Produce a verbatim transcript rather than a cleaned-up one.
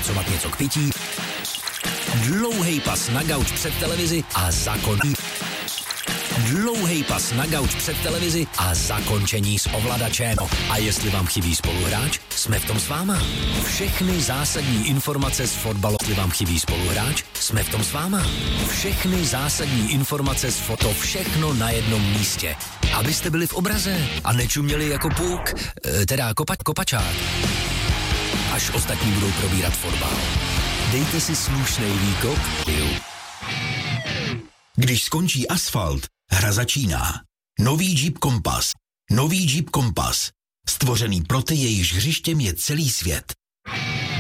zpracovat něco k pití, dlouhej pas na gauč před televizi a zakončení. Dlouhej pas na gauč před televizi a zakončení s ovladačem. A jestli vám chybí spoluhráč, jsme v tom s váma. Všechny zásadní informace z fotbalu. Jestli vám chybí spoluhráč, jsme v tom s váma. Všechny zásadní informace z foto, všechno na jednom místě. Abyste byli v obraze a nečuměli jako puk, teda kopa, kopačák. Až ostatní budou probírat fotbal. Dejte si slušnej výkop. Když skončí asfalt, hra začíná. Nový Jeep Compass. Nový Jeep Compass. Stvořený pro ty, jejichž hřištěm je celý svět.